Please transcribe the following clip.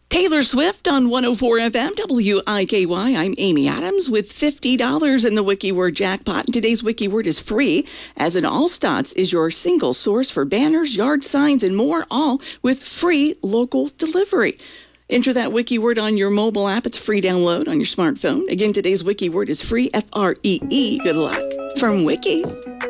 Taylor Swift on 104 FM WIKY. I'm Amy Adams with $50 in the Wiki Word jackpot. And today's Wiki Word is free, as in Allstats is your single source for banners, yard signs, and more, all with free local delivery. Enter that Wiki Word on your mobile app. It's free download on your smartphone. Again, today's Wiki Word is free, Free. Good luck from Wiki.